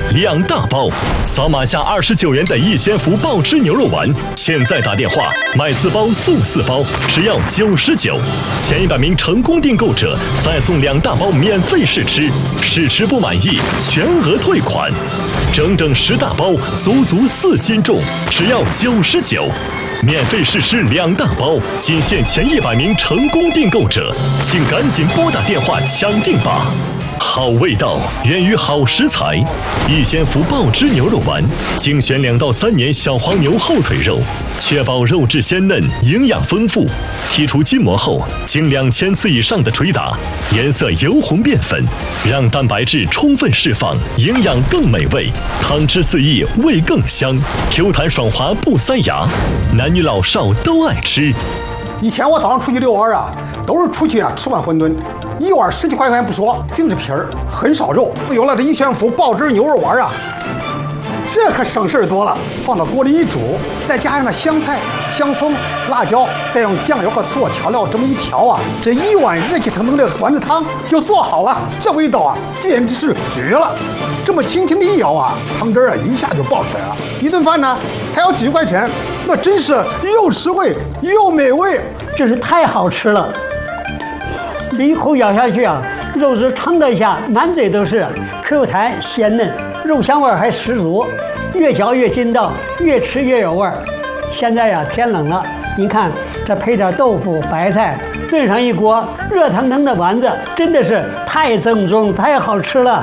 2大包，扫码价29元的逸仙福爆汁牛肉丸，现在打电话买4包送4包，只要99，前100名成功订购者再送2大包免费试吃，试吃不满意全额退款，整10大包，足4斤重，只要99。免费试吃2大包，仅限前100名成功订购者，请赶紧拨打电话抢订吧！好味道源于好食材，逸仙福爆汁牛肉丸，精选2到3年小黄牛后腿肉，确保肉质鲜嫩、营养丰富。剔除筋膜后，经2000次以上的捶打，颜色由红变粉，让蛋白质充分释放，营养更美味，汤汁四溢，味更香，Q 弹爽滑不塞牙，男女老少都爱吃。 以前我早上出去遛弯啊，都是出去吃碗馄饨，1碗10几块钱不说，净是皮儿，很少肉。有了这逸仙福爆汁牛肉丸啊，这可省事多了。放到锅里一煮，再加上那香菜、香葱、辣椒，再用酱油和醋调料这么一调啊，这1碗热气腾腾的丸子汤就做好了。这味道啊，简直是绝了！这么轻轻的一舀啊，汤汁啊一下就爆出来了。一顿饭呢，才要几十块钱，那真是又实惠又美味， 真是太好吃了。这一口咬下去啊，肉质撑得下，满嘴都是，Q 弹鲜嫩，肉香味还十足，越嚼越筋道，越吃越有味儿。现在呀，天冷了，您看这配点豆腐、白菜，炖上一锅热腾腾的丸子，真的是太正宗、太好吃了。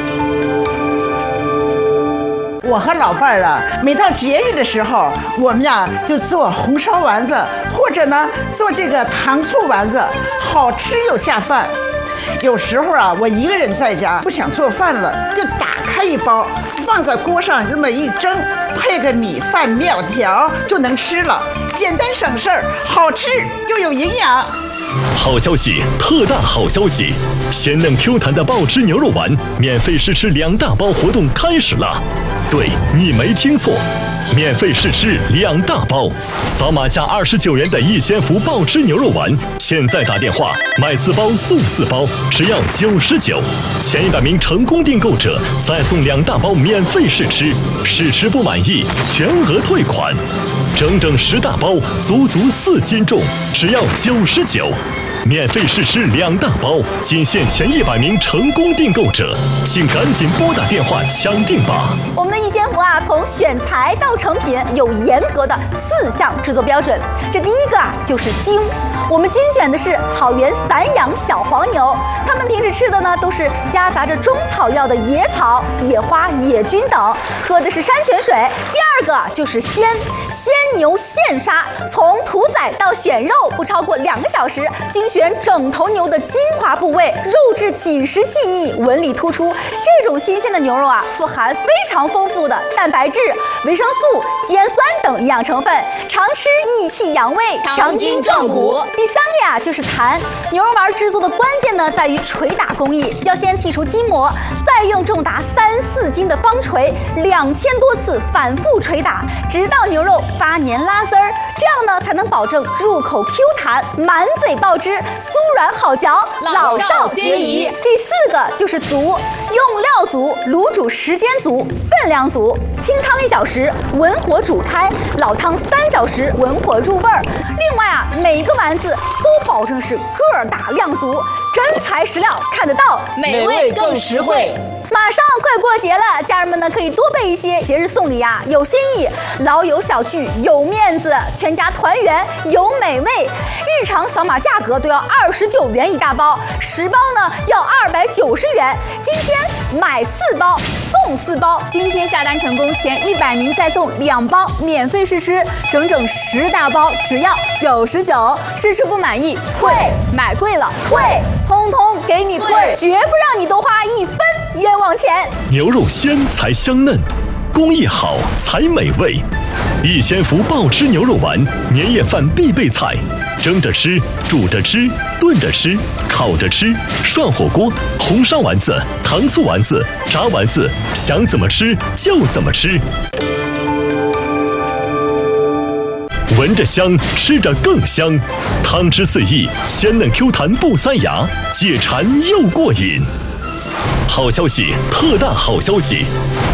我和老伴儿啊，每到节日的时候，我们呀就做红烧丸子，或者呢做这个糖醋丸子，好吃又下饭。有时候啊，我一个人在家不想做饭了，就打开一包，放在锅上这么一蒸，配个米饭、面条就能吃了，简单省事儿，好吃又有营养。 好消息，特大好消息！鲜嫩 Q 弹的爆汁牛肉丸免费试吃2大包活动开始了。对，你没听错，免费试吃2大包，扫码价29元的逸仙福爆汁牛肉丸，现在打电话买4包送4包，只要99，前100名成功订购者再送2大包免费试吃，试吃不满意全额退款，整10大包，足4斤重，只要99。免费试吃2大包，仅限前100名成功订购者，请赶紧拨打电话抢订吧！ 我们的逸仙福啊，从选材到成品有严格的4项制作标准。这第一个啊，就是精。我们精选的是草原散养小黄牛，它们平时吃的呢都是夹杂着中草药的野草、野花、野菌等，喝的是山泉水。第二个就是鲜牛现杀，从屠宰到选肉不超过2个小时，精选整头牛的精华部位，肉质紧实细腻，纹理突出。这种新鲜的牛肉啊，富含非常丰富的蛋白质、维生素、肌氨酸等营养成分，常吃益气养胃，强筋壮骨。第3个呀，就是弹。牛肉丸制作的关键呢，在于捶打工艺，要先剔除筋膜，再用重达3、4斤的方锤2000多次反复捶打，直到牛肉发黏拉丝儿，这样呢才能保证入口 Q 弹，满嘴爆汁，酥软好嚼，老少皆宜。第4个就是足，用料足，卤煮时间足，分量足，清汤1小时，文火煮开，老汤3小时，文火入味儿。另外啊，每一个丸子都保证是个儿大量足，真材实料看得到， 美味更实惠。 马上快过节了，家人们呢可以多备一些节日送礼啊，有新意，老友小聚有面子，全家团圆有美味。日常扫码价格都要29元一大包，10包呢要290元。今天买4包送4包，今天下单成功前100名再送2包免费试吃，整10大包只要99，试吃不满意退，买贵了退，通通给你退，绝不让你多花1分冤枉钱。 牛肉鲜才香嫩，工艺好才美味。逸仙福爆汁牛肉丸，年夜饭必备菜，蒸着吃，煮着吃，炖着吃，烤着吃，涮火锅，红烧丸子，糖醋丸子，炸丸子，想怎么吃就怎么吃。闻着香，吃着更香，汤汁四溢，鲜嫩 Q 弹不塞牙，解馋又过瘾。好消息，特大好消息！